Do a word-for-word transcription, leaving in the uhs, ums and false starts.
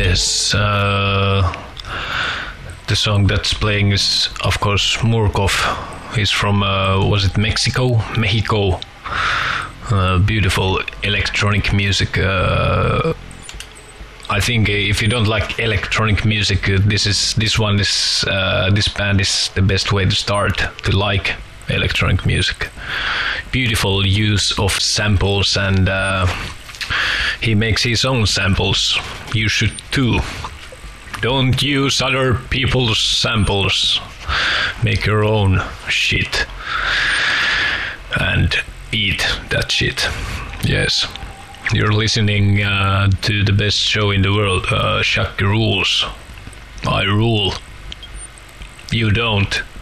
Yes. Uh, the song that's playing is, of course, Murkov. He's from, uh, was it Mexico? Mexico. Uh, beautiful electronic music. Uh, I think if you don't like electronic music, uh, this is this one is uh, this band is the best way to start to like electronic music. Beautiful use of samples, and uh, he makes his own samples. You should too. Don't use other people's samples. Make your own shit and eat that shit. Yes. You're listening uh, to the best show in the world, uh, Shaq Rules. I rule. You don't.